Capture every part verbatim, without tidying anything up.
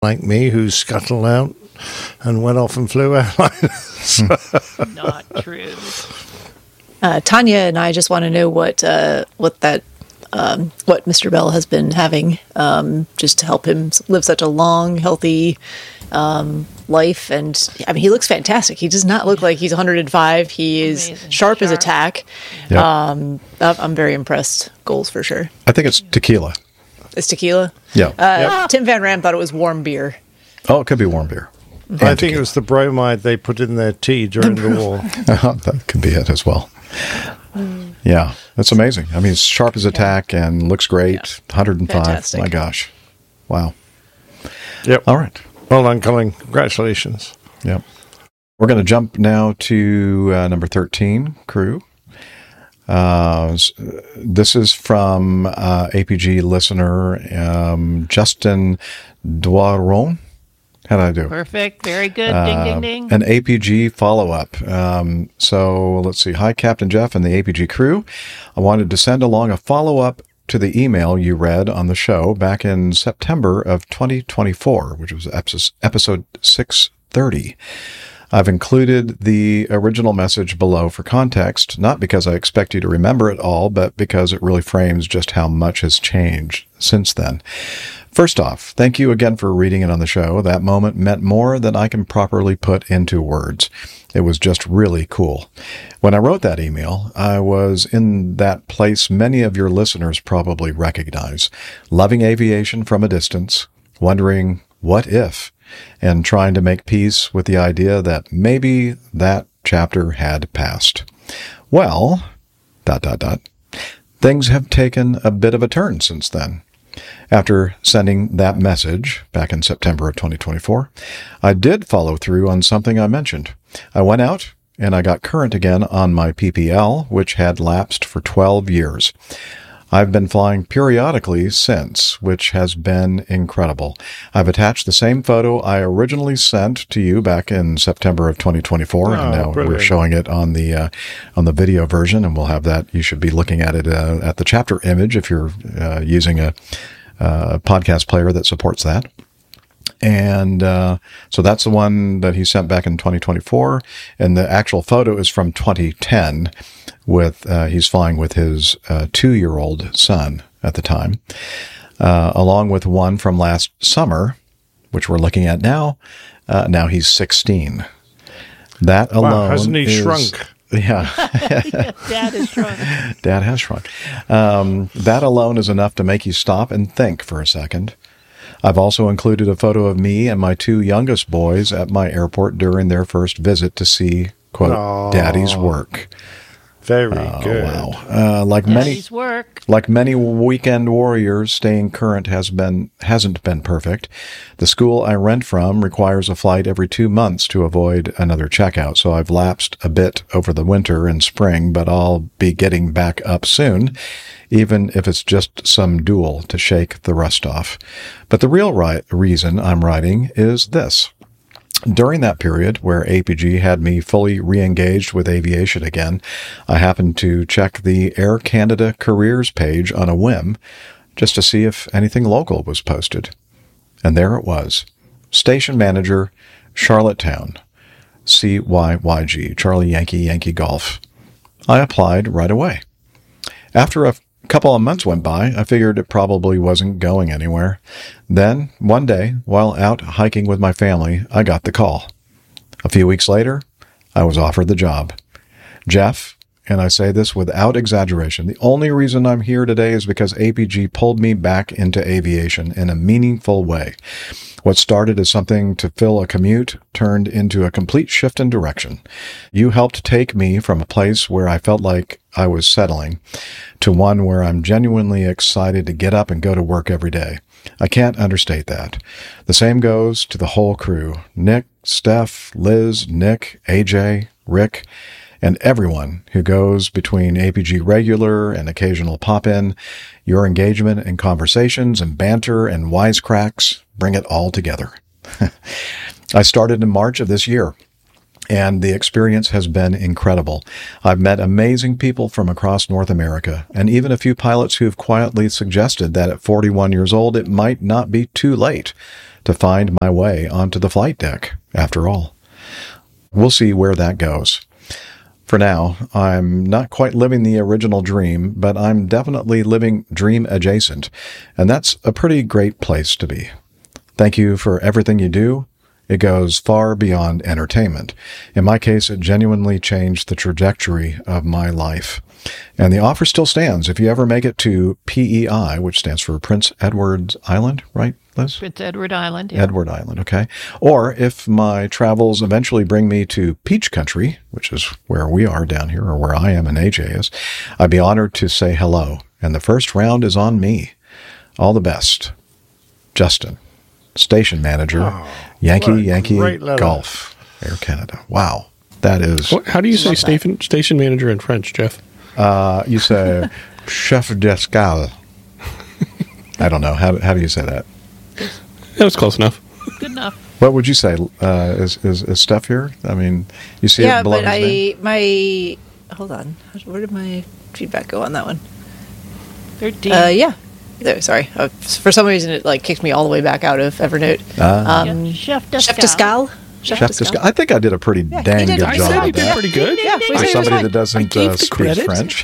like me who scuttled out and went off and flew airliners. Not true. Uh, Tanya and I just want to know what uh, what that um, what Mister Bell has been having, um, just to help him live such a long, healthy um, life. And I mean, he looks fantastic. He does not look like he's one hundred five. He is Amazing. sharp, Sharp. as a tack. Yep. Um, I'm very impressed. Goals for sure. I think it's tequila. It's tequila. Yeah. Uh, Tim Van Ram thought it was warm beer. Oh, it could be warm beer. I think tequila. It was the bromide they put in their tea during the, the war. That could be it as well. Mm. Yeah, that's amazing. I mean, it's sharp as a tack and looks great. Yeah. one hundred five. Fantastic. My gosh. Wow. Yep. All right. Well done, Colin. Congratulations. Yep. We're going to jump now to uh, number thirteen, crew. Uh, this is from uh, A P G listener um, Justin Doiron. How did I do? Perfect. Very good. Uh, ding, ding, ding. An A P G follow-up. Um, so let's see. Hi, Captain Jeff and the A P G crew. I wanted to send along a follow-up to the email you read on the show back in September of twenty twenty-four, which was episode six thirty. I've included the original message below for context, not because I expect you to remember it all, but because it really frames just how much has changed since then. First off, thank you again for reading it on the show. That moment meant more than I can properly put into words. It was just really cool. When I wrote that email, I was in that place many of your listeners probably recognize, loving aviation from a distance, wondering what if, and trying to make peace with the idea that maybe that chapter had passed. Well, dot, dot, dot, things have taken a bit of a turn since then. After sending that message back in September of twenty twenty-four, I did follow through on something I mentioned. I went out and I got current again on my P P L, which had lapsed for twelve years. I've been flying periodically since, which has been incredible. I've attached the same photo I originally sent to you back in September of twenty twenty-four, oh, and now brilliant. We're showing it on the uh, on the video version, and we'll have that. You should be looking at it uh, at the chapter image if you're uh, using a, uh, podcast player that supports that. And uh, so that's the one that he sent back in twenty twenty-four, and the actual photo is from twenty ten. With uh, he's flying with his uh, two-year-old son at the time, uh, along with one from last summer, which we're looking at now. Uh, now he's sixteen. That alone, wow, hasn't he is, shrunk? Yeah. Yeah, Dad has shrunk. Dad has shrunk. Um, that alone is enough to make you stop and think for a second. I've also included a photo of me and my two youngest boys at my airport during their first visit to see, quote, Aww. Daddy's work. Very oh, good. Wow. Uh, like Daddy's many, work. like many weekend warriors, staying current has been hasn't been perfect. The school I rent from requires a flight every two months to avoid another checkout, so I've lapsed a bit over the winter and spring, but I'll be getting back up soon, even if it's just some duel to shake the rust off. But the real right reason I'm writing is this. During that period where A P G had me fully re-engaged with aviation again, I happened to check the Air Canada careers page on a whim just to see if anything local was posted. And there it was. Station Manager, Charlottetown, C Y Y G, Charlie Yankee Yankee Golf. I applied right away. After a couple of months went by, I figured it probably wasn't going anywhere. Then, one day, while out hiking with my family, I got the call. A few weeks later, I was offered the job. Jeff, and I say this without exaggeration, the only reason I'm here today is because A P G pulled me back into aviation in a meaningful way. What started as something to fill a commute turned into a complete shift in direction. You helped take me from a place where I felt like I was settling to one where I'm genuinely excited to get up and go to work every day. I can't understate that. The same goes to the whole crew. Nick, Steph, Liz, Nick, A J, Rick, and everyone who goes between A P G regular and occasional pop-in. Your engagement and conversations and banter and wisecracks bring it all together. I started in March of this year, and the experience has been incredible. I've met amazing people from across North America, and even a few pilots who have quietly suggested that at forty-one years old, it might not be too late to find my way onto the flight deck, after all. We'll see where that goes. For now, I'm not quite living the original dream, but I'm definitely living dream adjacent, and that's a pretty great place to be. Thank you for everything you do. It goes far beyond entertainment. In my case, it genuinely changed the trajectory of my life. And the offer still stands. If you ever make it to P E I, which stands for Prince Edward Island, right, Liz? Prince Edward Island. Yeah. Edward Island, okay. Or if my travels eventually bring me to Peach Country, which is where we are down here, or where I am and A J is, I'd be honored to say hello. And the first round is on me. All the best. Justin, Station Manager, Oh, Yankee what a Yankee great letter. Golf, Air Canada. Wow. That is, What, how do you say Love that. station, station manager in French, Jeff? uh, you say chef d'escale. I don't know. How, how do you say that? That was close enough. Good enough. What would you say? Uh, is, is is Steph here? I mean, you see Yeah, it below but his I name? my hold on. Where did my feedback go on that one? Thirteen. Uh, yeah. There, sorry. Uh, for some reason, it like kicked me all the way back out of Evernote. Ah. Um, Yeah, Chef de Chef de Scal. Scal. Chef, Chef de d'escale. Scal. I think I did a pretty Yeah, dang you did. good I job said of you did that. pretty good. Yeah, we For said it was somebody fine. that doesn't gave uh, the speak credit. French.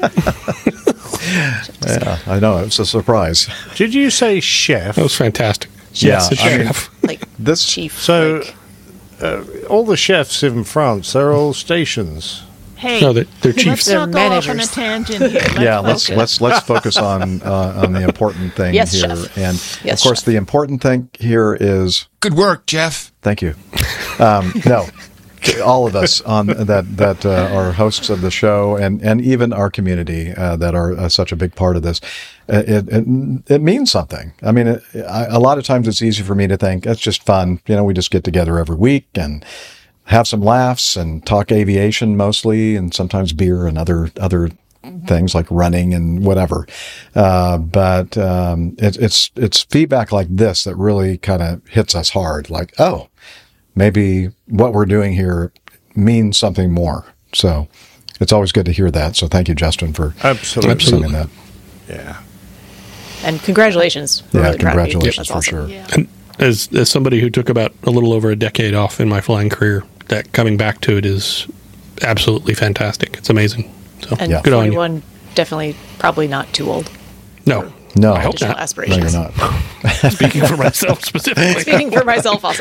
Yeah, I know. It was a surprise. Did you say chef? That was fantastic. Yeah, Yes, it's I mean- chef. Like This chief. So, like- uh, all the chefs in France, they're all stations. Hey, No, they're, they're let's chiefs. They're not go off on a managers. tangent here. Let's yeah, let's focus. let's let's focus on uh, on the important thing Yes, here. chef. And Yes, of course, chef. the important thing here is Good work, Jeff. thank you. Um, no, all of us on that that uh, are hosts of the show, and and even our community uh, that are uh, such a big part of this. Uh, It, it it means something. I mean, it, I, a lot of times it's easy for me to think it's just fun. You know, we just get together every week and have some laughs and talk aviation mostly, and sometimes beer and other other things like running and whatever. Uh, but um, it, it's it's feedback like this that really kind of hits us hard. Like, oh, maybe what we're doing here means something more. So it's always good to hear that. So thank you, Justin, for Absolutely. Absolutely. sending that. Yeah. and congratulations. We're Yeah, really proud of you. congratulations That's for awesome. sure. Yeah. And as as somebody who took about a little over a decade off in my flying career, that coming back to it is absolutely fantastic. It's amazing. So And Yeah. good on you. forty-one, definitely, probably not too old. No, No, I hope Additional not. no, aspirations. you're not. Speaking for myself specifically. Speaking for myself, also.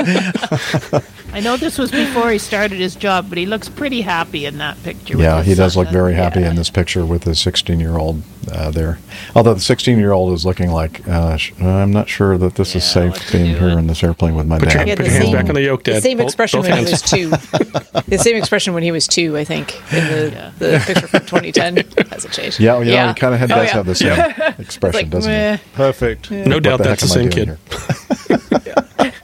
I know this was before he started his job, but he looks pretty happy in that picture. with Yeah, his he does son. look very happy Yeah. in this picture with his sixteen-year-old uh, there. Although the sixteen-year-old is looking like, uh, sh- I'm not sure that this is Yeah, what's safe he being here doing? in this airplane with my Put your, dad. Yeah, put the your hands same- back on the yoke, Dad. The same Both- expression both when he hands. was two. The same expression when he was two, I think, in the, Yeah. the picture from twenty ten. Hasn't changed. Yeah, yeah, he kind of Oh, does yeah. have the same expression, Like, doesn't meh. he? Perfect. No What doubt the that's the heck am I same doing kid. here?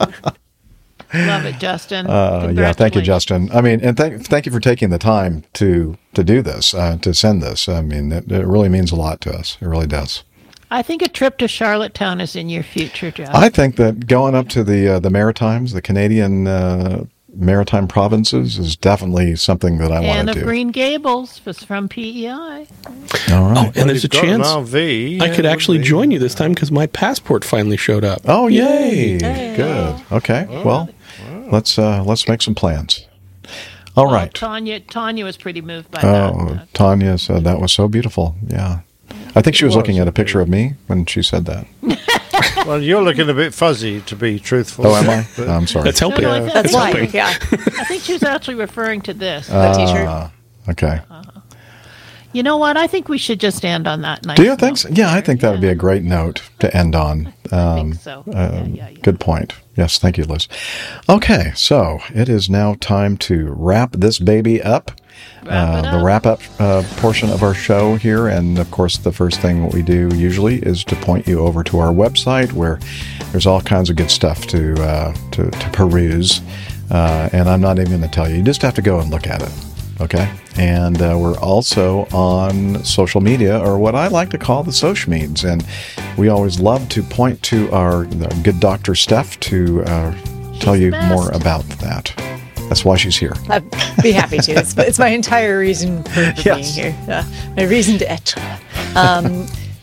Love it, Justin. Uh, yeah, thank you, Congratulations. Justin. I mean, and thank thank you for taking the time to to do this, uh, to send this. I mean, it, it really means a lot to us. It really does. I think a trip to Charlottetown is in your future, Jeff. I think that going up to the uh, the Maritimes, the Canadian uh, maritime provinces, is definitely something that I and want of to do. Green Gables was from P E I. All right. And there's a You've got an chance R V. I yeah, could it actually would be- join you this time because my passport finally showed up. Oh, yay! Good. Okay. Well, let's uh, let's make some plans. All Oh, right. Tanya, Tanya was pretty moved by Oh, that. Tanya said that was so beautiful. Yeah. I think she was was looking at a picture of me when she said that. Well, you're looking a bit fuzzy, to be truthful. Oh, am I? But- I'm sorry. That's helping. No, no, I That's It's why. helping. Yeah. I think she was actually referring to this. The t-shirt. Ah, okay. You know what? I think we should just end on that nice Do you think so? note. Yeah, I think that would be a great note to end on. I think Um, so. uh, Yeah, yeah, yeah. Good point. Yes, thank you, Liz. Okay, so it is now time to wrap this baby up. Wrap it uh, the up. wrap up uh, portion of our show here. And of course, the first thing what we do usually is to point you over to our website where there's all kinds of good stuff to, uh, to, to peruse. Uh, and I'm not even going to tell you. You just have to go and look at it. Okay. And uh, we're also on social media, or what I like to call the social meds. And we always love to point to our, our good Doctor Steph to uh, tell She's you the best. more about that. That's why she's here. I'd be happy to. It's, it's my entire reason for, for Yes. being here. Uh, my reason to être. Um,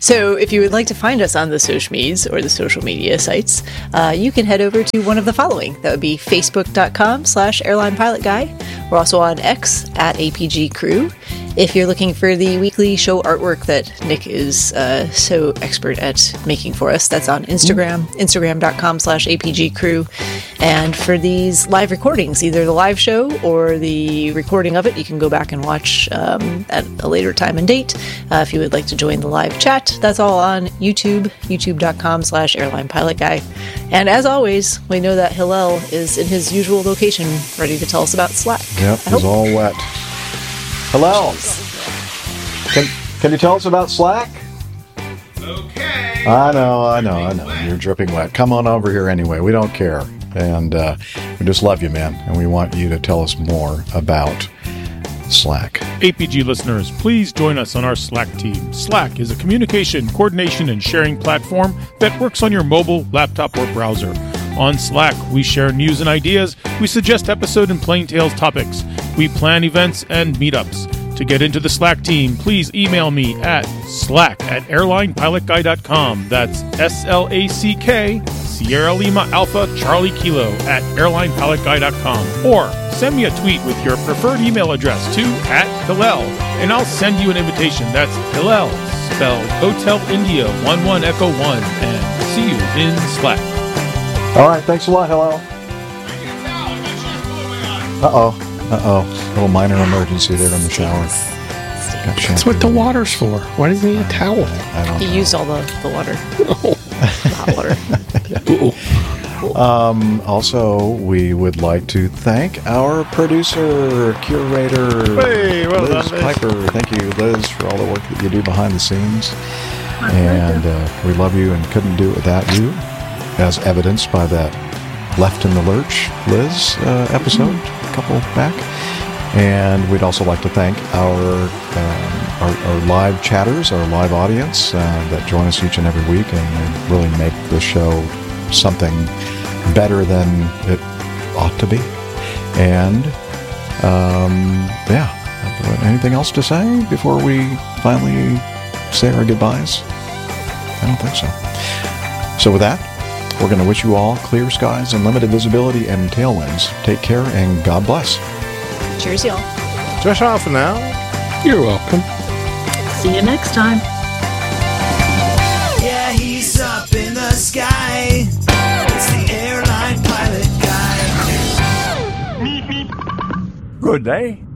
So if you would like to find us on the social medias or the social media sites, uh, you can head over to one of the following. That would be facebook.com slash airline pilot guy. We're also on X at A P G Crew. If you're looking for the weekly show artwork that Nick is uh, so expert at making for us, that's on Instagram, instagram.com slash APG Crew. And for these live recordings, either the live show or the recording of it, you can go back and watch um, at a later time and date. Uh, if you would like to join the live chat, that's all on YouTube, youtube.com slash airline pilot guy. And as always, we know that Hillel is in his usual location, ready to tell us about Slack. Yep, I he's hope. all wet. Hello. Can, can you tell us about Slack? Okay. I know, I know, I know. You're dripping wet. Come on over here anyway. We don't care. And uh, we just love you, man. And we want you to tell us more about Slack. A P G listeners, please join us on our Slack team. Slack is a communication, coordination, and sharing platform that works on your mobile, laptop, or browser. On Slack, we share news and ideas, we suggest episode and Plain Tales topics, we plan events and meetups. To get into the Slack team, please email me at slack at airline pilot guy dot com. That's S L A C K, Sierra Lima Alpha Charlie Kilo at airline pilot guy dot com. Or send me a tweet with your preferred email address to at Hillel, and I'll send you an invitation. That's Hillel, spelled Hotel India one one Echo one, and see you in Slack. All right, thanks a lot, hello. Uh-oh, uh-oh. A little minor emergency there in the shower. Got That's what the water's for. Why does he need a towel? I don't He know. used all the, the water, Oh. the hot water. Um, also, we would like to thank our producer, curator, Hey, well Liz done, Liz. Piper. Thank you, Liz, for all the work that you do behind the scenes. And uh, we love you and couldn't do it without you, as evidenced by that Left in the Lurch Liz uh, episode a couple back. And we'd also like to thank our, um, our our live chatters, our live audience uh, that join us each and every week and really make the show something better than it ought to be. And um, yeah, anything else to say before we finally say our goodbyes? I don't think so. So with that, we're going to wish you all clear skies and limited visibility and tailwinds. Take care and God bless. Cheers, y'all. Just off for now. You're welcome. See you next time. Yeah, he's up in the sky. It's the airline pilot guy. Good day.